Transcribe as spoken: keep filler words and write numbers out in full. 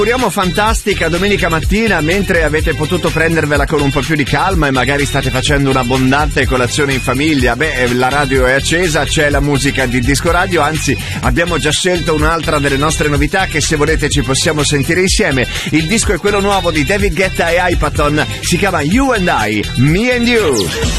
Auguriamo fantastica domenica mattina, mentre avete potuto prendervela con un po' più di calma e magari state facendo un'abbondante colazione in famiglia. Beh, la radio è accesa, c'è la musica di Disco Radio, anzi abbiamo già scelto un'altra delle nostre novità che se volete ci possiamo sentire insieme. Il disco è quello nuovo di David Guetta e Hypaton, si chiama You and I, Me and You.